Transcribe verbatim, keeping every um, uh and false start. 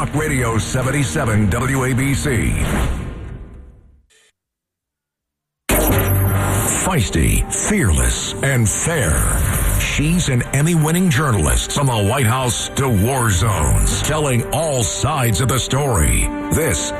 Radio seventy-seven W A B C. Feisty, fearless, and fair. She's an Emmy-winning journalist from the White House to war zones, telling all sides of the story. This